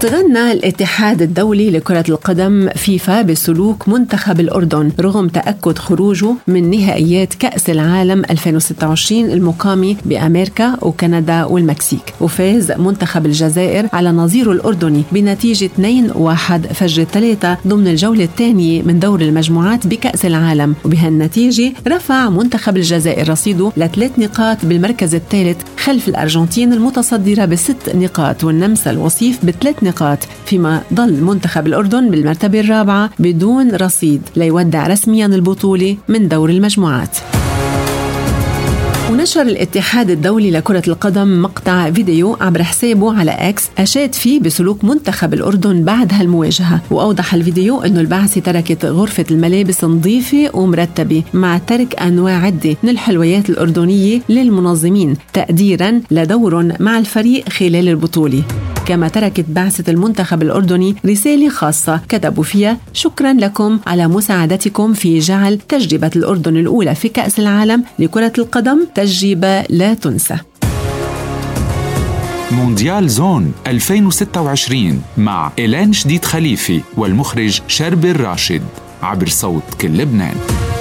تغنى الاتحاد الدولي لكرة القدم فيفا بسلوك منتخب الأردن رغم تأكد خروجه من نهائيات كأس العالم 2026 المقامة بأمريكا وكندا والمكسيك. وفاز منتخب الجزائر على نظيره الأردني بنتيجة 2-1 فجر 3 ضمن الجولة الثانية من دور المجموعات بكأس العالم، وبهالنتيجة رفع منتخب الجزائر رصيده ل3 نقاط بالمركز الثالث خلف الأرجنتين المتصدرة ب6 نقاط والنمسا الوصيف ب3 نقاط، فيما ظل منتخب الأردن بالمرتبة الرابعة بدون رصيد ليودع رسميا البطولة من دور المجموعات. ونشر الاتحاد الدولي لكرة القدم مقطع فيديو عبر حسابه على اكس أشاد فيه بسلوك منتخب الأردن بعد هالمواجهة، وأوضح الفيديو أنه البعثة تركت غرفة الملابس نظيفة ومرتبة مع ترك أنواع عدة من الحلويات الأردنية للمنظمين تقديرا لدورهم مع الفريق خلال البطولة. كما تركت بعثة المنتخب الأردني رسالة خاصة كتبوا فيها: شكرا لكم على مساعدتكم في جعل تجربة الأردن الأولى في كأس العالم لكرة القدم تجربة لا تنسى. مونديال زون 2026 مع إيلان شديد خليفي والمخرج شربي الراشد عبر صوت كل لبنان.